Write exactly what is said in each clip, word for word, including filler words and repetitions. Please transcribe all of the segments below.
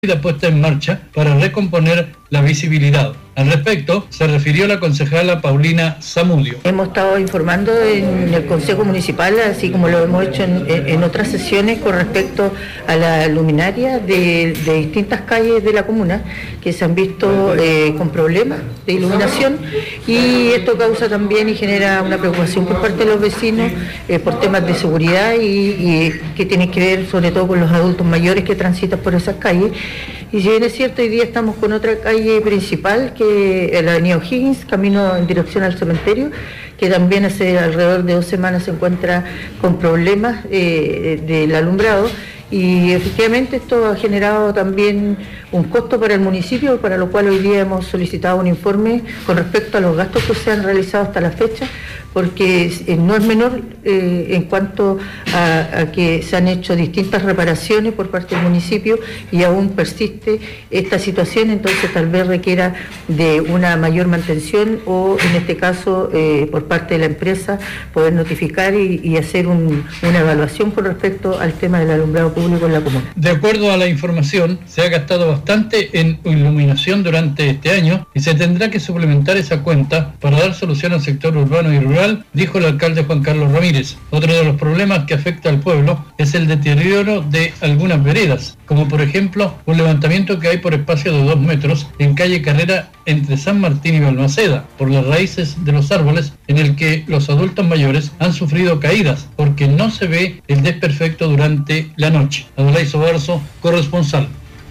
puesta en marcha para recomponer la visibilidad. Al respecto, se refirió la concejala Paulina Zamudio. Hemos estado informando en el Consejo Municipal, así como lo hemos hecho en, en otras sesiones, con respecto a la luminaria de, de distintas calles de la comuna que se han visto eh, con problemas de iluminación, y esto causa también y genera una preocupación por parte de los vecinos eh, por temas de seguridad y, y que tienen que ver sobre todo con los adultos mayores que transitan por esas calles. Y si bien es cierto, hoy día estamos con otra calle principal, que es la avenida O'Higgins, camino en dirección al cementerio, que también hace alrededor de dos semanas se encuentra con problemas eh, del alumbrado, y efectivamente esto ha generado también un costo para el municipio, para lo cual hoy día hemos solicitado un informe con respecto a los gastos que se han realizado hasta la fecha, porque eh, no es menor eh, en cuanto a, a que se han hecho distintas reparaciones por parte del municipio y aún persiste esta situación, entonces tal vez requiera de una mayor mantención o en este caso eh, por parte de la empresa poder notificar y, y hacer un, una evaluación con respecto al tema del alumbrado público en la comuna. De acuerdo a la información, se ha gastado bastante en iluminación durante este año y se tendrá que suplementar esa cuenta para dar solución al sector urbano y rural, dijo el alcalde Juan Carlos Ramírez. Otro de los problemas que afecta al pueblo es el deterioro de algunas veredas, como por ejemplo un levantamiento que hay por espacio de dos metros en calle Carrera entre San Martín y Balmaceda, por las raíces de los árboles, en el que los adultos mayores han sufrido caídas porque no se ve el desperfecto durante la noche. Adolay Sobarzo, corresponsal.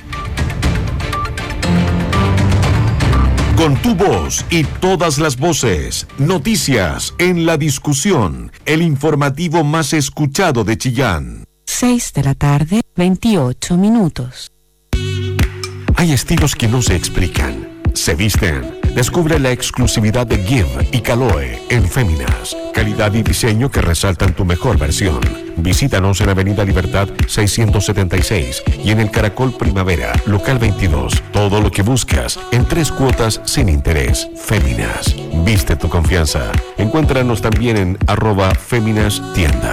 Con tu voz y todas las voces, noticias en la discusión, el informativo más escuchado de Chillán. seis de la tarde, veintiocho minutos. Hay estilos que no se explican, se visten. Descubre la exclusividad de Give y Caloe en Féminas. Calidad y diseño que resaltan tu mejor versión. Visítanos en Avenida Libertad seiscientos setenta y seis y en el Caracol Primavera, local veintidós. Todo lo que buscas en tres cuotas sin interés. Féminas. Viste tu confianza. Encuéntranos también en arroba Féminas Tienda.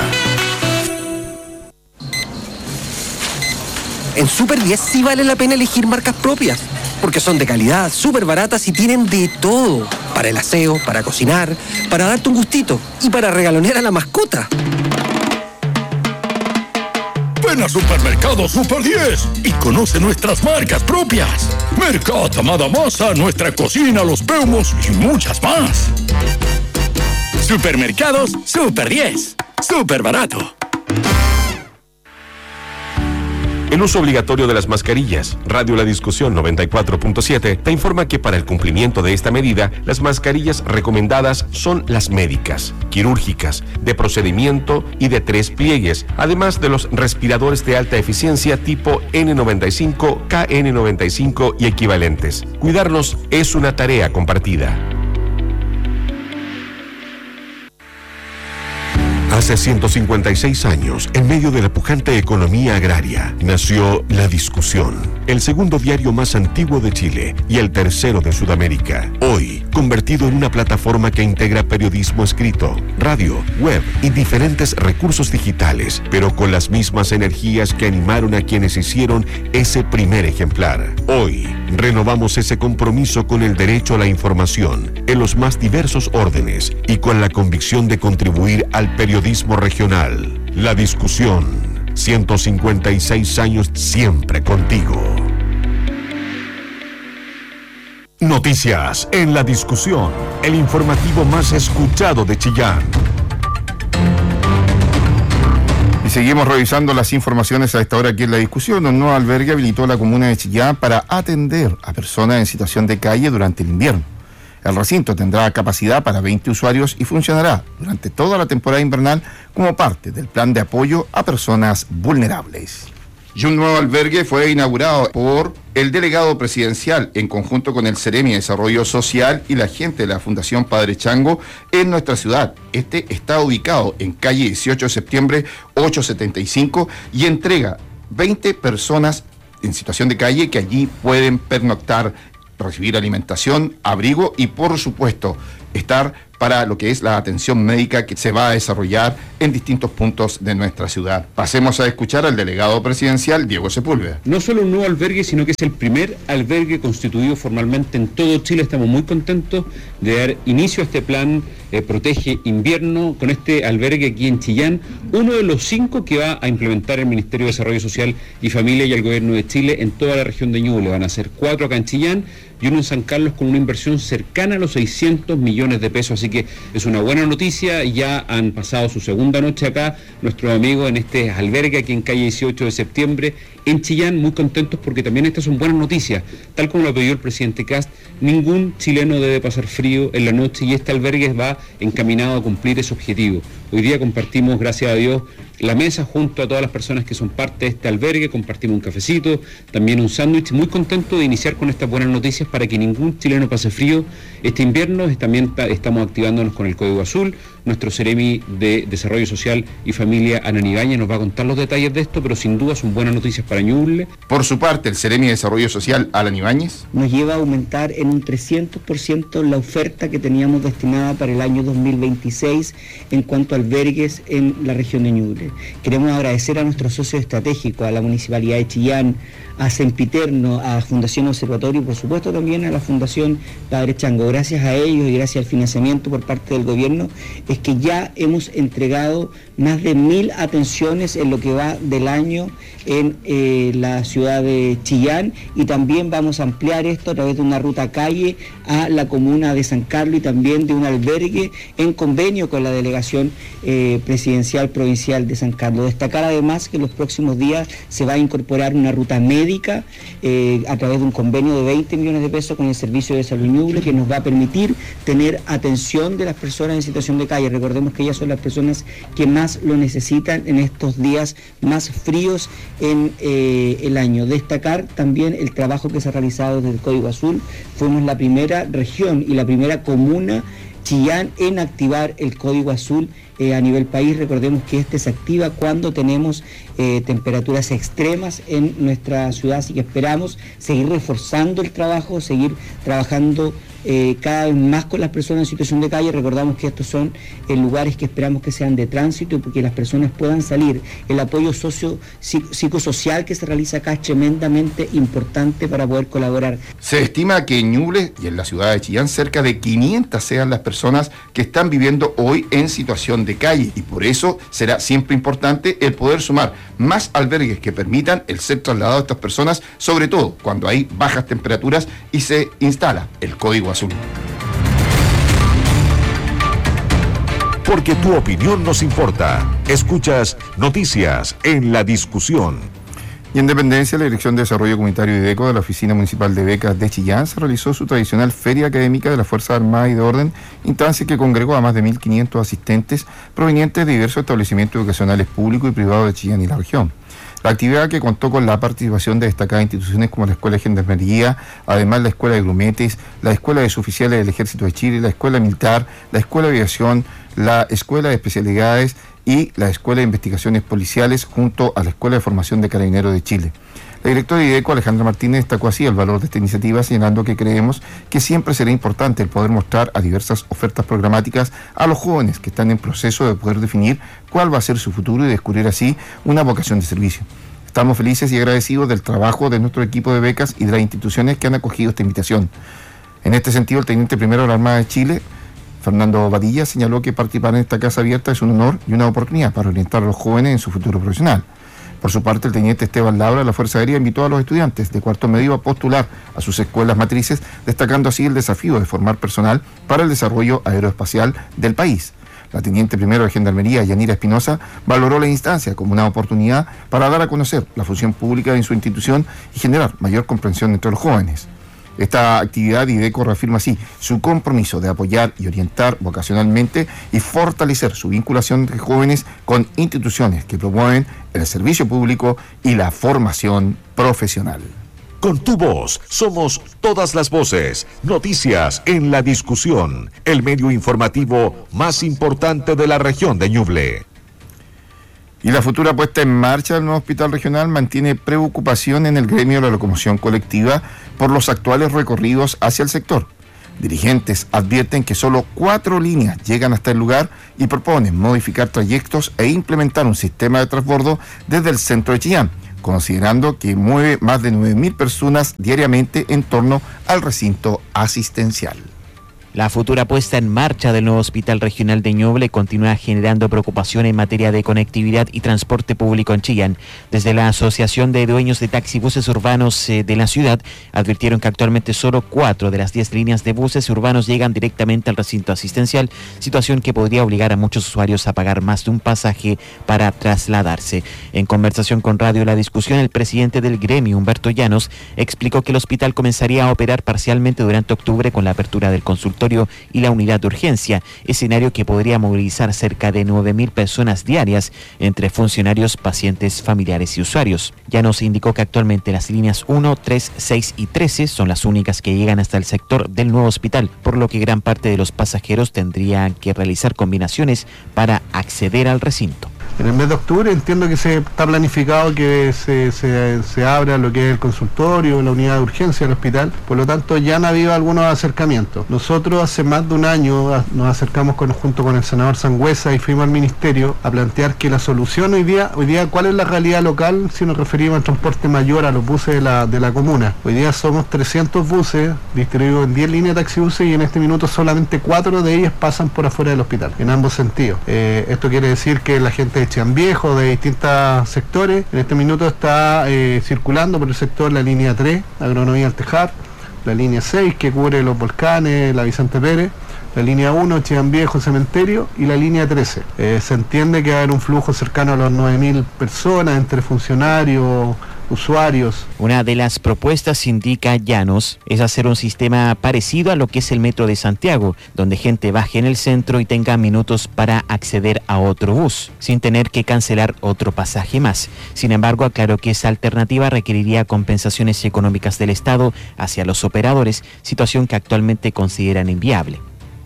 En Super diez sí vale la pena elegir marcas propias, porque son de calidad, súper baratas y tienen de todo. Para el aseo, para cocinar, para darte un gustito y para regalonear a la mascota. Ven a Supermercado Super diez y conoce nuestras marcas propias. Mercata Madamasa, Nuestra Cocina, Los Peumos y muchas más. Supermercados Super diez. Súper barato. El uso obligatorio de las mascarillas. Radio La Discusión noventa y cuatro punto siete te informa que para el cumplimiento de esta medida, las mascarillas recomendadas son las médicas, quirúrgicas, de procedimiento y de tres pliegues, además de los respiradores de alta eficiencia tipo N noventa y cinco, K N noventa y cinco y equivalentes. Cuidarnos es una tarea compartida. Hace ciento cincuenta y seis años, en medio de la pujante economía agraria, nació La Discusión, el segundo diario más antiguo de Chile y el tercero de Sudamérica. Hoy, convertido en una plataforma que integra periodismo escrito, radio, web y diferentes recursos digitales, pero con las mismas energías que animaron a quienes hicieron ese primer ejemplar. Hoy, renovamos ese compromiso con el derecho a la información en los más diversos órdenes y con la convicción de contribuir al periodismo regional. La Discusión, ciento cincuenta y seis años siempre contigo. Noticias en La Discusión, el informativo más escuchado de Chillán. Y seguimos revisando las informaciones a esta hora aquí en La Discusión. Un nuevo albergue habilitó la comuna de Chillán para atender a personas en situación de calle durante el invierno. El recinto tendrá capacidad para veinte usuarios y funcionará durante toda la temporada invernal como parte del plan de apoyo a personas vulnerables. Y un nuevo albergue fue inaugurado por el delegado presidencial en conjunto con el Ceremi de Desarrollo Social y la gente de la Fundación Padre Chango en nuestra ciudad. Este está ubicado en calle dieciocho de septiembre ochocientos setenta y cinco y entrega veinte personas en situación de calle que allí pueden pernoctar, recibir alimentación, abrigo y por supuesto estar para lo que es la atención médica que se va a desarrollar en distintos puntos de nuestra ciudad. Pasemos a escuchar al delegado presidencial, Diego Sepúlveda. No solo un nuevo albergue, sino que es el primer albergue constituido formalmente en todo Chile. Estamos muy contentos de dar inicio a este plan eh, Protege Invierno con este albergue aquí en Chillán, uno de los cinco que va a implementar el Ministerio de Desarrollo Social y Familia y el Gobierno de Chile en toda la región de Ñuble. Van a ser cuatro acá en Chillán y uno en San Carlos con una inversión cercana a los seiscientos millones de pesos, así que es una buena noticia. Ya han pasado su segunda noche acá nuestros amigos en este albergue aquí en calle dieciocho de septiembre en Chillán, muy contentos porque también estas son buenas noticias, tal como lo pidió el presidente Kast. Ningún chileno debe pasar frío en la noche y este albergue va encaminado a cumplir ese objetivo. Hoy día compartimos, gracias a Dios, la mesa junto a todas las personas que son parte de este albergue, compartimos un cafecito, también un sándwich, muy contento de iniciar con estas buenas noticias para que ningún chileno pase frío este invierno. También estamos activándonos con el Código Azul. Nuestro Seremi de Desarrollo Social y Familia, Ana Nigaña, nos va a contar los detalles de esto, pero sin duda son buenas noticias para Ñuble. Por su parte, el Seremi de Desarrollo Social, Alan Ibáñez, nos lleva a aumentar en un trescientos por ciento la oferta que teníamos destinada para el año dos mil veintiséis en cuanto a albergues en la región de Ñuble. Queremos agradecer a nuestros socios estratégicos, a la Municipalidad de Chillán, a Sempiterno, a Fundación Observatorio y por supuesto también a la Fundación Padre Chango. Gracias a ellos y gracias al financiamiento por parte del gobierno es que ya hemos entregado más de mil atenciones en lo que va del año en eh, la ciudad de Chillán, y también vamos a ampliar esto a través de una ruta calle a la comuna de San Carlos y también de un albergue en convenio con la delegación eh, presidencial provincial de San Carlos. Destacar además que en los próximos días se va a incorporar una ruta médica eh, a través de un convenio de veinte millones de pesos con el Servicio de Salud Ñuble, que nos va a permitir tener atención de las personas en situación de calle. Recordemos que ellas son las personas que más lo necesitan en estos días más fríos en eh, el año. Destacar también el trabajo que se ha realizado desde el Código Azul. Fuimos la primera región y la primera comuna, Chillán, en activar el Código Azul eh, a nivel país. Recordemos que este se activa cuando tenemos eh, temperaturas extremas en nuestra ciudad, así que esperamos seguir reforzando el trabajo, seguir trabajando eh, cada vez más con las personas en situación de calle. Recordamos que estos son eh, lugares que esperamos que sean de tránsito porque las personas puedan salir. El apoyo socio psicosocial que se realiza acá es tremendamente importante para poder colaborar. Se estima que en Ñuble y en la ciudad de Chillán cerca de quinientas sean las personas que están viviendo hoy en situación de calle, y por eso será siempre importante el poder sumar más albergues que permitan el ser trasladado de estas personas, sobre todo cuando hay bajas temperaturas y se instala el Código Azul. Porque tu opinión nos importa. Escuchas Noticias en la Discusión. Y en Dependencia, la Dirección de Desarrollo Comunitario y DECO de la Oficina Municipal de Becas de Chillán se realizó su tradicional Feria Académica de las Fuerzas Armadas y de Orden, instancia que congregó a más de mil quinientos asistentes provenientes de diversos establecimientos educacionales públicos y privados de Chillán y la región. La actividad, que contó con la participación de destacadas instituciones como la Escuela de Gendarmería, además la Escuela de Grumetes, la Escuela de Suboficiales del Ejército de Chile, la Escuela Militar, la Escuela de Aviación, la Escuela de Especialidades y la Escuela de Investigaciones Policiales, junto a la Escuela de Formación de Carabineros de Chile. La directora de IDECO, Alejandra Martínez, destacó así el valor de esta iniciativa, señalando que creemos que siempre será importante el poder mostrar a diversas ofertas programáticas a los jóvenes que están en proceso de poder definir cuál va a ser su futuro y descubrir así una vocación de servicio. Estamos felices y agradecidos del trabajo de nuestro equipo de becas y de las instituciones que han acogido esta invitación. En este sentido, el teniente primero de la Armada de Chile, Fernando Badilla, señaló que participar en esta casa abierta es un honor y una oportunidad para orientar a los jóvenes en su futuro profesional. Por su parte, el teniente Esteban Laura de la Fuerza Aérea invitó a los estudiantes de cuarto medio a postular a sus escuelas matrices, destacando así el desafío de formar personal para el desarrollo aeroespacial del país. La teniente primero de Gendarmería, Yanira Espinosa, valoró la instancia como una oportunidad para dar a conocer la función pública en su institución y generar mayor comprensión entre los jóvenes. Esta actividad, IDECO reafirma así su compromiso de apoyar y orientar vocacionalmente y fortalecer su vinculación de jóvenes con instituciones que promueven el servicio público y la formación profesional. Con tu voz somos todas las voces. Noticias en la Discusión, el medio informativo más importante de la región de Ñuble. Y la futura puesta en marcha del nuevo hospital regional mantiene preocupación en el gremio de la locomoción colectiva por los actuales recorridos hacia el sector. Dirigentes advierten que solo cuatro líneas llegan hasta el lugar y proponen modificar trayectos e implementar un sistema de transbordo desde el centro de Chillán, considerando que mueve más de nueve mil personas diariamente en torno al recinto asistencial. La futura puesta en marcha del nuevo Hospital Regional de Ñuble continúa generando preocupación en materia de conectividad y transporte público en Chillán. Desde la Asociación de Dueños de Taxibuses Urbanos eh, de la ciudad advirtieron que actualmente solo cuatro de las diez líneas de buses urbanos llegan directamente al recinto asistencial, situación que podría obligar a muchos usuarios a pagar más de un pasaje para trasladarse. En conversación con Radio La Discusión, el presidente del gremio, Humberto Llanos, explicó que el hospital comenzaría a operar parcialmente durante octubre con la apertura del consultorio y la unidad de urgencia, escenario que podría movilizar cerca de nueve mil personas diarias entre funcionarios, pacientes, familiares y usuarios. Ya nos indicó que actualmente las líneas uno, tres, seis y trece son las únicas que llegan hasta el sector del nuevo hospital, por lo que gran parte de los pasajeros tendrían que realizar combinaciones para acceder al recinto. En el mes de octubre entiendo que se está planificado que se, se, se abra lo que es el consultorio, la unidad de urgencia del hospital, por lo tanto ya han habido algunos acercamientos. Nosotros hace más de un año nos acercamos con, junto con el senador Sangüesa y fuimos al ministerio a plantear que la solución hoy día, hoy día ¿cuál es la realidad local si nos referimos al transporte mayor a los buses de la, de la comuna? Hoy día somos trescientos buses distribuidos en diez líneas de taxibuses y en este minuto solamente cuatro de ellas pasan por afuera del hospital, en ambos sentidos. Eh, esto quiere decir que la gente de Chillán Viejo, de distintos sectores, en este minuto está eh, circulando por el sector la línea tres, Agronomía Altejar, la línea seis, que cubre los volcanes, la Vicente Pérez, la línea uno, Chillán Viejo, Cementerio, y la línea trece. Eh, se entiende que va a haber un flujo cercano a las nueve mil personas, entre funcionarios, usuarios. Una de las propuestas, indica Llanos, es hacer un sistema parecido a lo que es el metro de Santiago, donde gente baje en el centro y tenga minutos para acceder a otro bus, sin tener que cancelar otro pasaje más. Sin embargo, aclaró que esa alternativa requeriría compensaciones económicas del Estado hacia los operadores, situación que actualmente consideran inviable.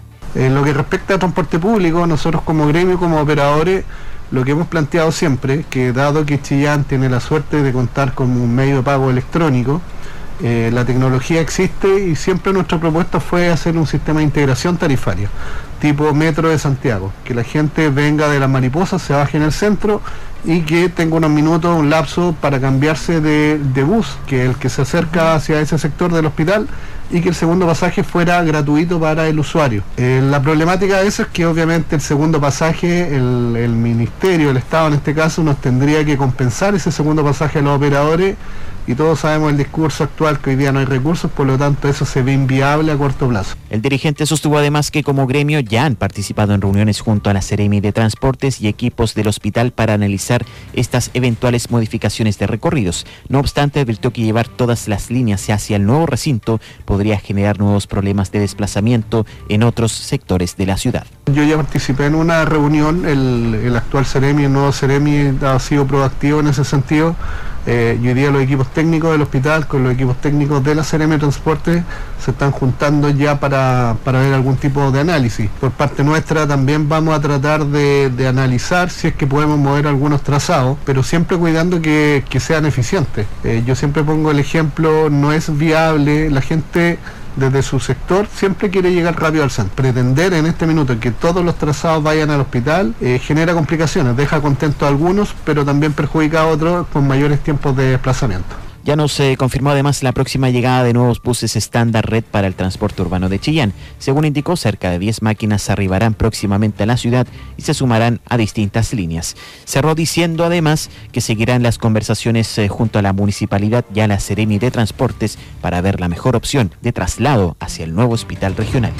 En lo que respecta al transporte público, nosotros como gremio, como operadores, lo que hemos planteado siempre, que dado que Chillán tiene la suerte de contar con un medio de pago electrónico, eh, la tecnología existe y siempre nuestra propuesta fue hacer un sistema de integración tarifaria, tipo metro de Santiago, que la gente venga de las Mariposas, se baje en el centro y que tenga unos minutos, un lapso para cambiarse de, de bus, que el que se acerca hacia ese sector del hospital, y que el segundo pasaje fuera gratuito para el usuario. Eh, la problemática de eso es que obviamente el segundo pasaje, el, el ministerio, el Estado en este caso, nos tendría que compensar ese segundo pasaje a los operadores, y todos sabemos el discurso actual que hoy día no hay recursos, por lo tanto eso se ve inviable a corto plazo. El dirigente sostuvo además que como gremio ya han participado en reuniones junto a la Seremi de Transportes y equipos del hospital para analizar estas eventuales modificaciones de recorridos. No obstante, advirtió que llevar todas las líneas hacia el nuevo recinto podría generar nuevos problemas de desplazamiento en otros sectores de la ciudad. Yo ya participé en una reunión, el, el actual Seremi, el nuevo Seremi ha sido proactivo en ese sentido. Eh, y hoy día los equipos técnicos del hospital con los equipos técnicos de la Seremi de Transporte se están juntando ya para, para ver algún tipo de análisis. Por parte nuestra también vamos a tratar de, de analizar si es que podemos mover algunos trazados, pero siempre cuidando que, que sean eficientes. Eh, yo siempre pongo el ejemplo, no es viable, la gente desde su sector siempre quiere llegar rápido al centro. Pretender en este minuto que todos los trazados vayan al hospital eh, genera complicaciones, deja contentos a algunos, pero también perjudica a otros con mayores tiempos de desplazamiento. Ya nos eh, confirmó además la próxima llegada de nuevos buses estándar red para el transporte urbano de Chillán. Según indicó, cerca de diez máquinas arribarán próximamente a la ciudad y se sumarán a distintas líneas. Cerró diciendo además que seguirán las conversaciones eh, junto a la municipalidad y a la Seremi de Transportes para ver la mejor opción de traslado hacia el nuevo hospital regional.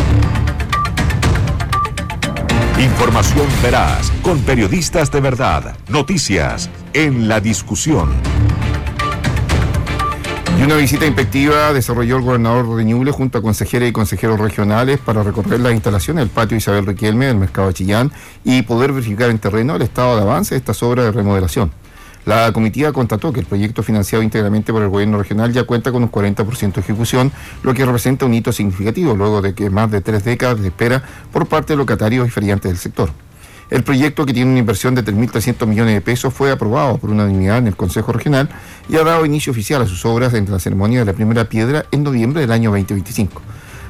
Información veraz, con periodistas de verdad. Noticias en La Discusión. Y una visita inspectiva desarrolló el gobernador de Ñuble junto a consejeras y consejeros regionales para recorrer las instalaciones del patio Isabel Riquelme del mercado de Chillán y poder verificar en terreno el estado de avance de estas obras de remodelación. La comitiva constató que el proyecto financiado íntegramente por el gobierno regional ya cuenta con un cuarenta por ciento de ejecución, lo que representa un hito significativo luego de que más de tres décadas de espera por parte de locatarios y feriantes del sector. El proyecto, que tiene una inversión de tres mil trescientos millones de pesos, fue aprobado por unanimidad en el Consejo Regional y ha dado inicio oficial a sus obras entre la ceremonia de la primera piedra en noviembre del año veinte veinticinco.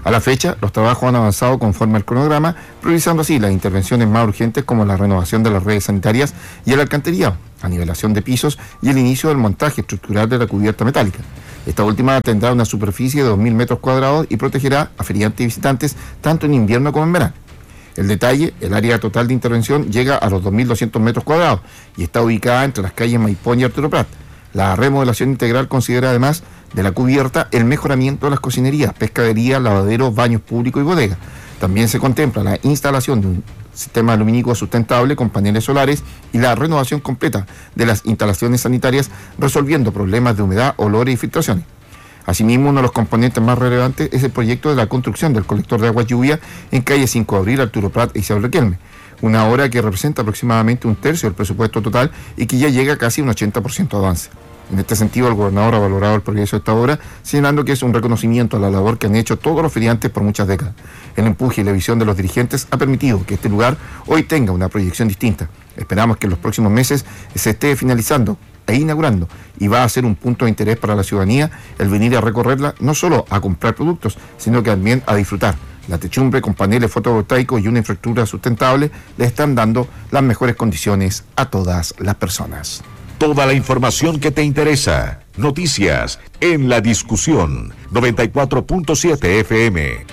A la fecha, los trabajos han avanzado conforme al cronograma, priorizando así las intervenciones más urgentes como la renovación de las redes sanitarias y el alcantarillado, la nivelación de pisos y el inicio del montaje estructural de la cubierta metálica. Esta última tendrá una superficie de dos mil metros cuadrados y protegerá a feriantes y visitantes tanto en invierno como en verano. El detalle, el área total de intervención llega a los dos mil doscientos metros cuadrados y está ubicada entre las calles Maipón y Arturo Prat. La remodelación integral considera además de la cubierta el mejoramiento de las cocinerías, pescadería, lavaderos, baños públicos y bodegas. También se contempla la instalación de un sistema lumínico sustentable con paneles solares y la renovación completa de las instalaciones sanitarias, resolviendo problemas de humedad, olores y filtraciones. Asimismo, uno de los componentes más relevantes es el proyecto de la construcción del colector de agua lluvia en calle cinco de abril, Arturo Prat e Isabel Riquelme, una obra que representa aproximadamente un tercio del presupuesto total y que ya llega a casi un ochenta por ciento de avance. En este sentido, el gobernador ha valorado el progreso de esta obra, señalando que es un reconocimiento a la labor que han hecho todos los feriantes por muchas décadas. El empuje y la visión de los dirigentes ha permitido que este lugar hoy tenga una proyección distinta. Esperamos que en los próximos meses se esté finalizando e inaugurando, y va a ser un punto de interés para la ciudadanía el venir a recorrerla, no solo a comprar productos, sino que también a disfrutar. La techumbre con paneles fotovoltaicos y una infraestructura sustentable le están dando las mejores condiciones a todas las personas. Toda la información que te interesa. Noticias en La Discusión, noventa y cuatro punto siete F M.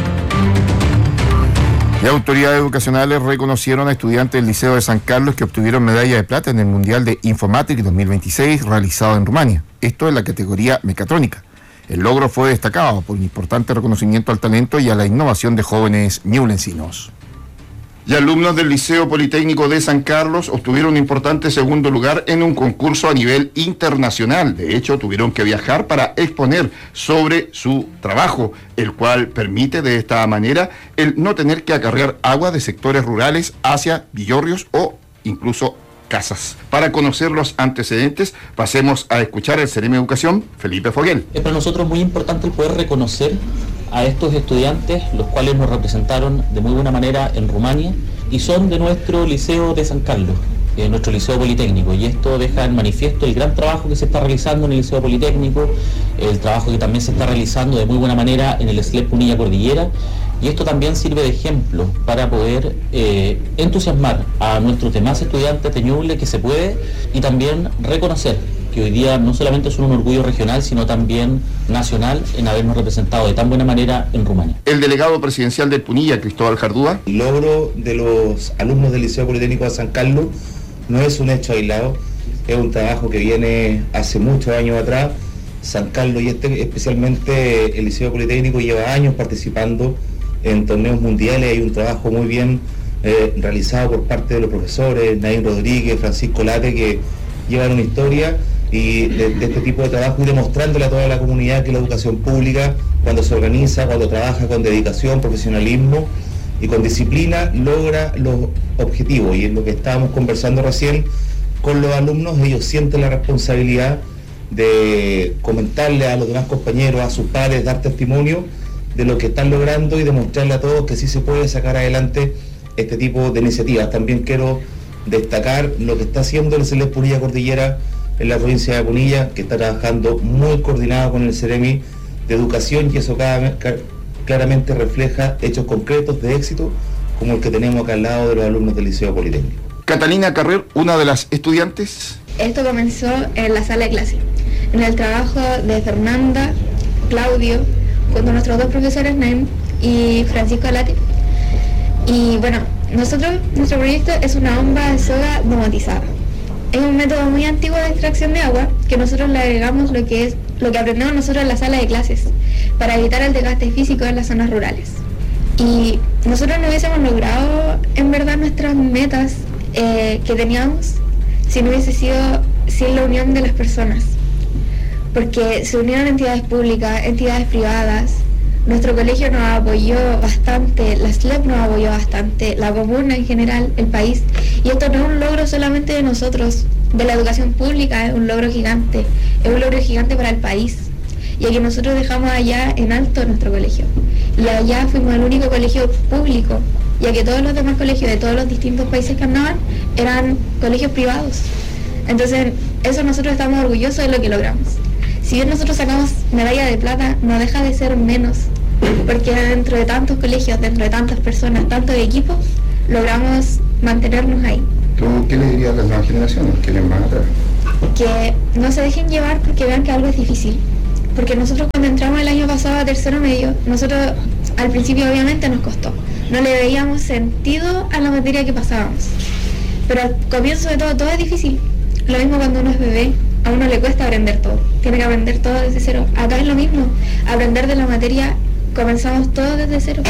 Las autoridades educacionales reconocieron a estudiantes del Liceo de San Carlos que obtuvieron medalla de plata en el Mundial de Informatics dos mil veintiséis realizado en Rumania. Esto en la categoría mecatrónica. El logro fue destacado por un importante reconocimiento al talento y a la innovación de jóvenes ñublencinos. Y alumnos del Liceo Politécnico de San Carlos obtuvieron un importante segundo lugar en un concurso a nivel internacional. De hecho, tuvieron que viajar para exponer sobre su trabajo, el cual permite de esta manera el no tener que acarrear agua de sectores rurales hacia villorrios o incluso casas. Para conocer los antecedentes, pasemos a escuchar al Ceremi de Educación, Felipe Foguel. Es para nosotros muy importante el poder reconocer a estos estudiantes, los cuales nos representaron de muy buena manera en Rumania y son de nuestro Liceo de San Carlos, eh, nuestro Liceo Politécnico, y esto deja en manifiesto el gran trabajo que se está realizando en el Liceo Politécnico, el trabajo que también se está realizando de muy buena manera en el S L E P Punilla Cordillera, y esto también sirve de ejemplo para poder eh, entusiasmar a nuestros demás estudiantes de Ñuble que se puede, y también reconocer que hoy día no solamente son un orgullo regional, sino también nacional en habernos representado de tan buena manera en Rumania. El delegado presidencial del Punilla, Cristóbal Jardúa. El logro de los alumnos del Liceo Politécnico de San Carlos no es un hecho aislado, es un trabajo que viene hace muchos años atrás. San Carlos y este, especialmente el Liceo Politécnico, lleva años participando en torneos mundiales. Hay un trabajo muy bien eh, realizado por parte de los profesores, Naín Rodríguez, Francisco Late, que llevan una historia y de, de este tipo de trabajo, y demostrándole a toda la comunidad que la educación pública, cuando se organiza, cuando trabaja con dedicación, profesionalismo y con disciplina, logra los objetivos. Y es lo que estábamos conversando recién con los alumnos. Ellos sienten la responsabilidad de comentarle a los demás compañeros, a sus pares, dar testimonio de lo que están logrando y demostrarle a todos que sí se puede sacar adelante este tipo de iniciativas. También quiero destacar lo que está haciendo el S L E P Punilla Cordillera en la provincia de Punilla, que está trabajando muy coordinado con el Ceremi de Educación, y eso cada, claramente refleja hechos concretos de éxito como el que tenemos acá al lado de los alumnos del Liceo Politécnico. Catalina Carrer, una de las estudiantes. Esto comenzó en la sala de clase, en el trabajo de Fernanda, Claudio, junto a nuestros dos profesores, Naim y Francisco Alati. Y bueno, nosotros, nuestro proyecto es una bomba de soda domotizada. Es un método muy antiguo de extracción de agua que nosotros le agregamos lo que es lo que aprendemos nosotros en la sala de clases para evitar el desgaste físico en las zonas rurales. Y nosotros no hubiésemos logrado en verdad nuestras metas eh, que teníamos si no hubiese sido sin la unión de las personas, porque se unieron entidades públicas, entidades privadas. Nuestro colegio nos apoyó bastante, la S L E P nos apoyó bastante, la comuna en general, el país. Y esto no es un logro solamente de nosotros, de la educación pública, es un logro gigante, es un logro gigante para el país. Y que nosotros dejamos allá en alto nuestro colegio. Y allá fuimos el único colegio público, ya que todos los demás colegios de todos los distintos países que andaban eran colegios privados. Entonces, eso nosotros estamos orgullosos de lo que logramos. Si bien nosotros sacamos medalla de plata, no deja de ser menos porque dentro de tantos colegios, dentro de tantas personas, tantos equipos, logramos mantenernos ahí. ¿Tú qué le dirías a las nuevas generaciones que les van a traer? Que no se dejen llevar porque vean que algo es difícil. Porque nosotros cuando entramos el año pasado a tercero medio, nosotros al principio obviamente nos costó. No le veíamos sentido a la materia que pasábamos. Pero al comienzo de todo, todo es difícil. Lo mismo cuando uno es bebé, a uno le cuesta aprender todo. Tiene que aprender todo desde cero. Acá es lo mismo. Aprender de la materia, comenzamos todo desde cero.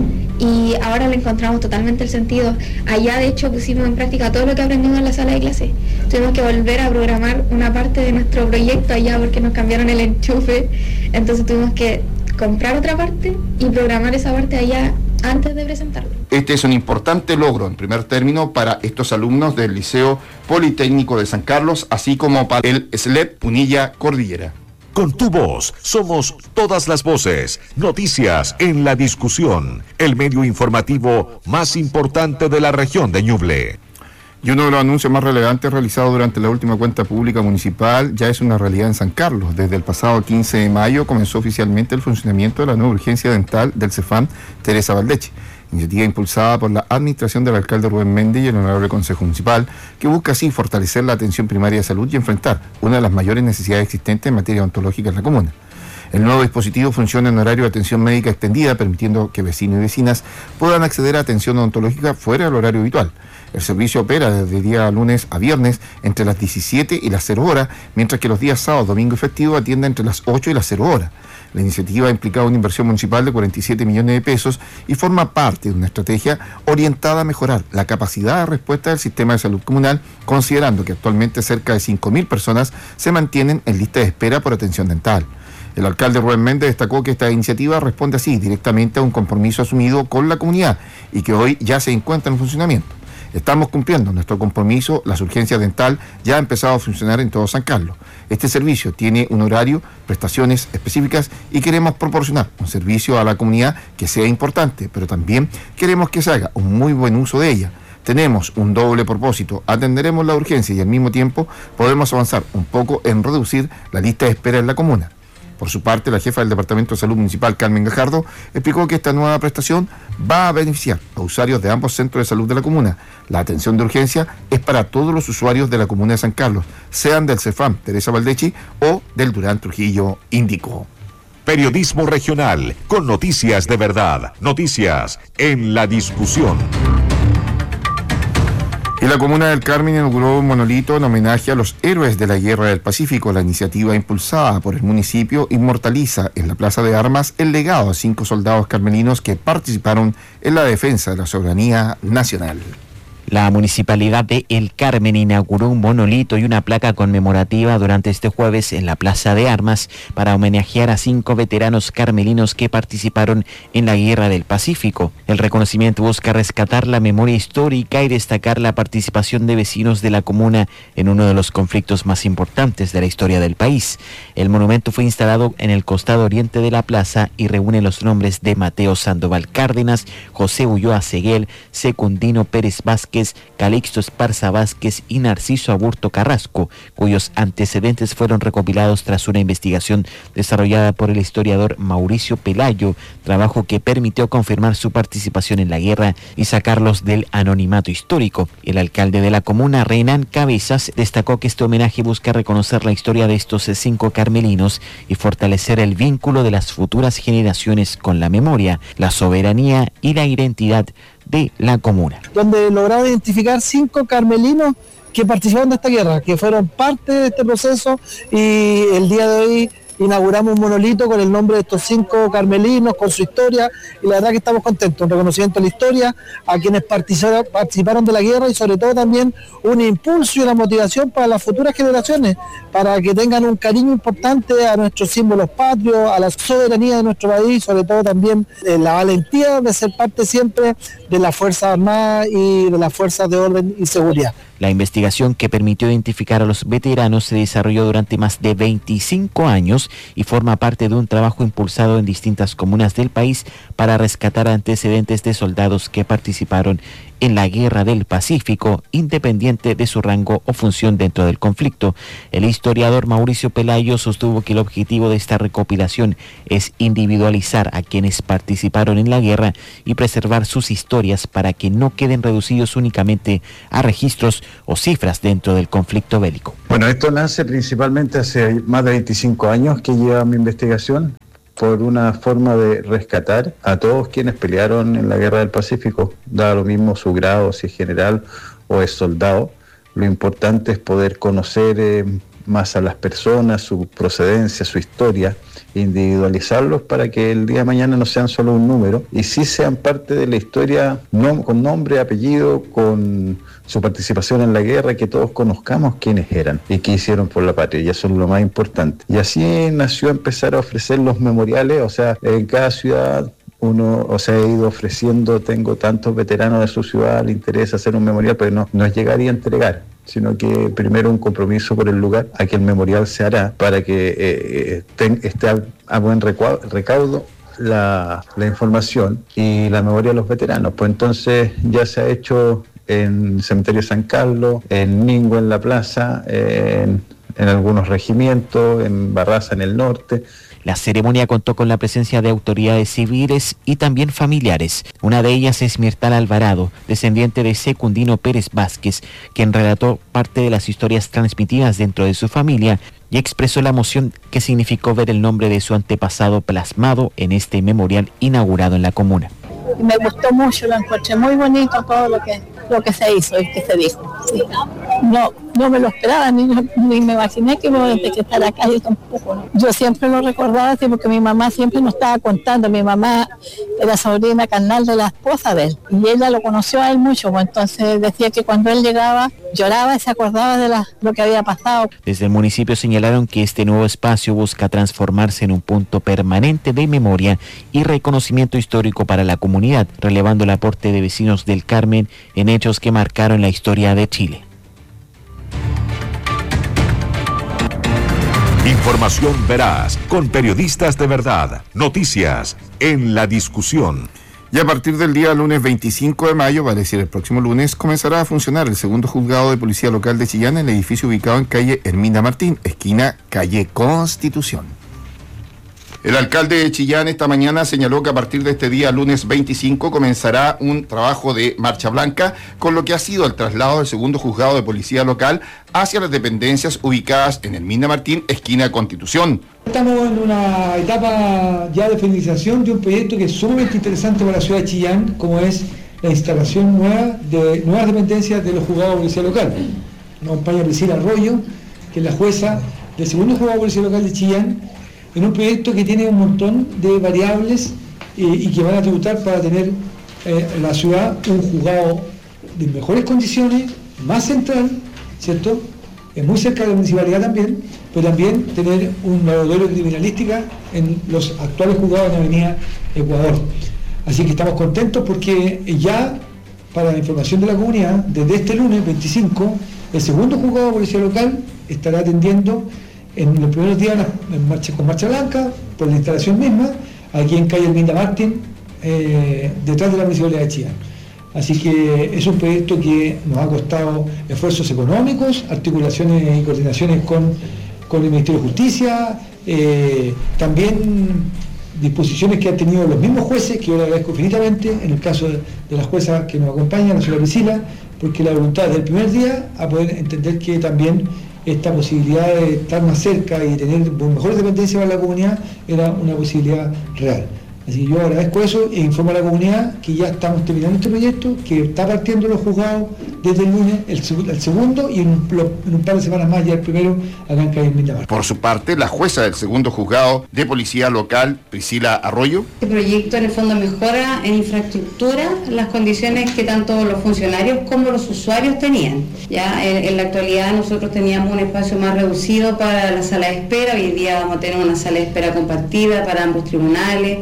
Y ahora le encontramos totalmente el sentido. Allá de hecho pusimos en práctica todo lo que aprendimos en la sala de clase. Tuvimos que volver a programar una parte de nuestro proyecto allá porque nos cambiaron el enchufe. Entonces tuvimos que comprar otra parte y programar esa parte allá antes de presentarlo. Este es un importante logro en primer término para estos alumnos del Liceo Politécnico de San Carlos, así como para el S L E P Punilla Cordillera. Con tu voz somos todas las voces. Noticias en la discusión. El medio informativo más importante de la región de Ñuble. Y uno de los anuncios más relevantes realizados durante la última cuenta pública municipal ya es una realidad en San Carlos. Desde el pasado quince de mayo comenzó oficialmente el funcionamiento de la nueva urgencia dental del CEFAM Teresa Valdechi, iniciativa impulsada por la administración del alcalde Rubén Méndez y el honorable Consejo Municipal, que busca así fortalecer la atención primaria de salud y enfrentar una de las mayores necesidades existentes en materia odontológica en la comuna. El nuevo dispositivo funciona en horario de atención médica extendida, permitiendo que vecinos y vecinas puedan acceder a atención odontológica fuera del horario habitual. El servicio opera desde día lunes a viernes entre las diecisiete y las cero horas, mientras que los días sábado, domingo y festivo atiende entre las ocho y las cero horas. La iniciativa ha implicado una inversión municipal de cuarenta y siete millones de pesos y forma parte de una estrategia orientada a mejorar la capacidad de respuesta del sistema de salud comunal, considerando que actualmente cerca de cinco mil personas se mantienen en lista de espera por atención dental. El alcalde Rubén Méndez destacó que esta iniciativa responde así directamente a un compromiso asumido con la comunidad y que hoy ya se encuentra en funcionamiento. Estamos cumpliendo nuestro compromiso, la urgencia dental ya ha empezado a funcionar en todo San Carlos. Este servicio tiene un horario, prestaciones específicas y queremos proporcionar un servicio a la comunidad que sea importante, pero también queremos que se haga un muy buen uso de ella. Tenemos un doble propósito, atenderemos la urgencia y al mismo tiempo podemos avanzar un poco en reducir la lista de espera en la comuna. Por su parte, la jefa del Departamento de Salud Municipal, Carmen Gajardo, explicó que esta nueva prestación va a beneficiar a usuarios de ambos centros de salud de la comuna. La atención de urgencia es para todos los usuarios de la comuna de San Carlos, sean del CEFAM Teresa Valdechi o del Durán Trujillo, indicó. Periodismo regional, con noticias de verdad, noticias en la discusión. Y la comuna del Carmen inauguró un monolito en homenaje a los héroes de la Guerra del Pacífico. La iniciativa impulsada por el municipio inmortaliza en la Plaza de Armas el legado a cinco soldados carmelinos que participaron en la defensa de la soberanía nacional. La Municipalidad de El Carmen inauguró un monolito y una placa conmemorativa durante este jueves en la Plaza de Armas para homenajear a cinco veteranos carmelinos que participaron en la Guerra del Pacífico. El reconocimiento busca rescatar la memoria histórica y destacar la participación de vecinos de la comuna en uno de los conflictos más importantes de la historia del país. El monumento fue instalado en el costado oriente de la plaza y reúne los nombres de Mateo Sandoval Cárdenas, José Ulloa Seguel, Secundino Pérez Vázquez, Calixto Esparza Vázquez y Narciso Aburto Carrasco, cuyos antecedentes fueron recopilados tras una investigación desarrollada por el historiador Mauricio Pelayo, trabajo que permitió confirmar su participación en la guerra y sacarlos del anonimato histórico. El alcalde de la comuna, Renan Cabezas, destacó que este homenaje busca reconocer la historia de estos cinco carmelinos y fortalecer el vínculo de las futuras generaciones con la memoria, la soberanía y la identidad de la comuna. Donde lograron identificar cinco carmelinos que participaron de esta guerra, que fueron parte de este proceso, y el día de hoy inauguramos un monolito con el nombre de estos cinco carmelinos, con su historia, y la verdad que estamos contentos, un reconocimiento de la historia a quienes participaron, participaron de la guerra y sobre todo también un impulso y una motivación para las futuras generaciones, para que tengan un cariño importante a nuestros símbolos patrios, a la soberanía de nuestro país, sobre todo también eh, la valentía de ser parte siempre de las Fuerzas Armadas y de las Fuerzas de Orden y Seguridad. La investigación que permitió identificar a los veteranos se desarrolló durante más de veinticinco años y forma parte de un trabajo impulsado en distintas comunas del país para rescatar antecedentes de soldados que participaron en la Guerra del Pacífico, independiente de su rango o función dentro del conflicto. El historiador Mauricio Pelayo sostuvo que el objetivo de esta recopilación es individualizar a quienes participaron en la guerra y preservar sus historias para que no queden reducidos únicamente a registros o cifras dentro del conflicto bélico. Bueno, esto nace principalmente hace más de veinticinco años que lleva mi investigación, por una forma de rescatar a todos quienes pelearon en la Guerra del Pacífico, da lo mismo su grado, si es general o es soldado. Lo importante es poder conocer eh, más a las personas, su procedencia, su historia, individualizarlos para que el día de mañana no sean solo un número y sí sean parte de la historia, no, con nombre, apellido, con su participación en la guerra, que todos conozcamos quiénes eran y qué hicieron por la patria, y eso es lo más importante. Y así nació empezar a ofrecer los memoriales, o sea, en cada ciudad uno, o sea, he ido ofreciendo, tengo tantos veteranos de su ciudad, le interesa hacer un memorial, pero no, no es llegar y entregar, sino que primero un compromiso por el lugar a que el memorial se hará para que eh, ten, esté a, a buen recaudo, recaudo la, la información y la memoria de los veteranos. Pues entonces ya se ha hecho en el cementerio San Carlos, en Mingo en la plaza, en, en algunos regimientos, en Barraza en el norte. La ceremonia contó con la presencia de autoridades civiles y también familiares. Una de ellas es Mirtal Alvarado, descendiente de Secundino Pérez Vázquez, quien relató parte de las historias transmitidas dentro de su familia y expresó la emoción que significó ver el nombre de su antepasado plasmado en este memorial inaugurado en la comuna. Me gustó mucho, lo encontré muy bonito todo lo que lo que se hizo y que se dijo. Sí. No, no me lo esperaba, ni, ni me imaginé que iba a estar acá, yo tampoco. ¿No? Yo siempre lo recordaba así porque mi mamá siempre nos estaba contando. Mi mamá era sobrina carnal de la esposa de él y ella lo conoció a él mucho, pues entonces decía que cuando él llegaba lloraba y se acordaba de la, lo que había pasado. Desde el municipio señalaron que este nuevo espacio busca transformarse en un punto permanente de memoria y reconocimiento histórico para la comunidad, relevando el aporte de vecinos del Carmen en hechos que marcaron la historia de Chile. Información veraz, con periodistas de verdad. Noticias en la discusión. Y a partir del día lunes veinticinco de mayo, vale decir el próximo lunes, comenzará a funcionar el segundo juzgado de policía local de Chillán en el edificio ubicado en calle Herminda Martín, esquina calle Constitución. El alcalde de Chillán esta mañana señaló que a partir de este día, lunes veinticinco, comenzará un trabajo de marcha blanca, con lo que ha sido el traslado del segundo juzgado de policía local hacia las dependencias ubicadas en Herminda Martín, esquina Constitución. Estamos en una etapa ya de finalización de un proyecto que es sumamente interesante para la ciudad de Chillán, como es la instalación nueva de nuevas dependencias de los juzgados de policía local. Nos acompaña Priscila Arroyo, que es la jueza del segundo juzgado de policía local de Chillán, en un proyecto que tiene un montón de variables eh, y que van a tributar para tener eh, en la ciudad un juzgado de mejores condiciones, más central, ¿cierto? Es muy cerca de la municipalidad también, pero también tener un laboratorio de criminalística en los actuales juzgados de la Avenida Ecuador. Así que estamos contentos porque ya, para la información de la comunidad, desde este lunes veinticinco, el segundo juzgado de policía local estará atendiendo en los primeros días en marcha, con marcha blanca, por la instalación misma, aquí en calle Herminda Martín, eh, detrás de la municipalidad de Chillán. Así que es un proyecto que nos ha costado esfuerzos económicos, articulaciones y coordinaciones con, con el Ministerio de Justicia, eh, también disposiciones que han tenido los mismos jueces, que yo le agradezco infinitamente, en el caso de, de la jueza que nos acompaña, la señora Priscila, porque la voluntad desde el primer día a poder entender que también esta posibilidad de estar más cerca y tener mejores dependencias para la comunidad era una posibilidad real. Así que yo agradezco eso e informo a la comunidad que ya estamos terminando este proyecto, que está partiendo los juzgados desde el lunes, el, el segundo, y en un, en un par de semanas más ya el primero, acá en calle Herminda Martín. Por su parte, la jueza del segundo juzgado de policía local, Priscila Arroyo. Este proyecto en el fondo mejora en infraestructura las condiciones que tanto los funcionarios como los usuarios tenían. Ya en, en la actualidad nosotros teníamos un espacio más reducido para la sala de espera, hoy en día vamos a tener una sala de espera compartida para ambos tribunales,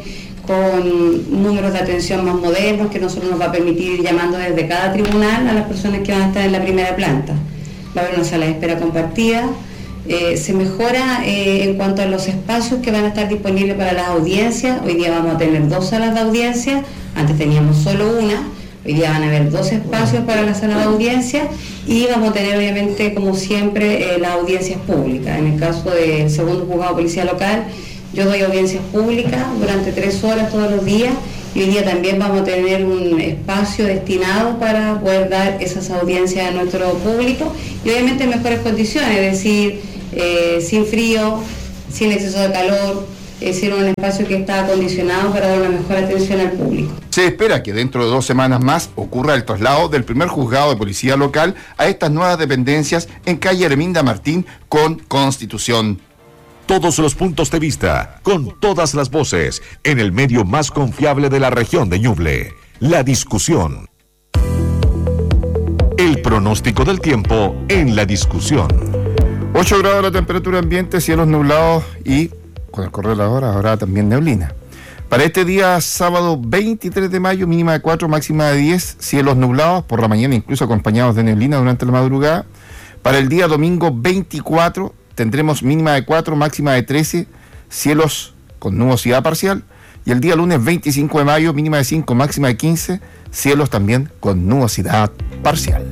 con números de atención más modernos que nosotros nos va a permitir ir llamando desde cada tribunal a las personas que van a estar en la primera planta. Va a haber una sala de espera compartida. Eh, se mejora eh, en cuanto a los espacios que van a estar disponibles para las audiencias. Hoy día vamos a tener dos salas de audiencia, antes teníamos solo una. Hoy día van a haber dos espacios para la sala de audiencia y vamos a tener obviamente como siempre eh, las audiencias públicas. En el caso del segundo juzgado de policía local, yo doy audiencias públicas durante tres horas todos los días y hoy día también vamos a tener un espacio destinado para poder dar esas audiencias a nuestro público y obviamente en mejores condiciones, es decir, eh, sin frío, sin exceso de calor, es decir, un espacio que está acondicionado para dar una mejor atención al público. Se espera que dentro de dos semanas más ocurra el traslado del primer juzgado de policía local a estas nuevas dependencias en calle Herminda Martín con Constitución. Todos los puntos de vista, con todas las voces, en el medio más confiable de la región de Ñuble. La discusión. El pronóstico del tiempo en La Discusión. ocho grados la temperatura ambiente, cielos nublados y, con el correr de la hora, habrá también neblina. Para este día, sábado veintitrés de mayo, mínima de cuatro, máxima de diez, cielos nublados, por la mañana incluso acompañados de neblina durante la madrugada. Para el día domingo veinticuatro, tendremos mínima de cuatro, máxima de trece, cielos con nubosidad parcial. Y el día lunes veinticinco de mayo, mínima de cinco, máxima de quince, cielos también con nubosidad parcial.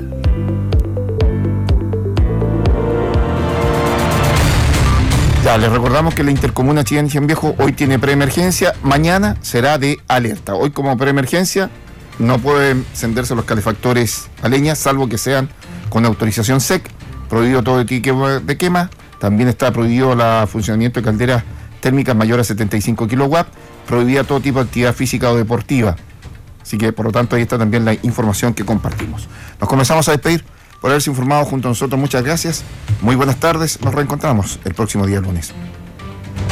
Ya, les recordamos que la intercomuna Chillán y Chillán Viejo hoy tiene preemergencia, mañana será de alerta. Hoy como preemergencia no pueden encenderse los calefactores a leña, salvo que sean con autorización S E C, prohibido todo tipo de quema. También está prohibido el funcionamiento de calderas térmicas mayores a setenta y cinco kilowatts, prohibida todo tipo de actividad física o deportiva. Así que, por lo tanto, ahí está también la información que compartimos. Nos comenzamos a despedir por haberse informado junto a nosotros. Muchas gracias, muy buenas tardes, nos reencontramos el próximo día lunes.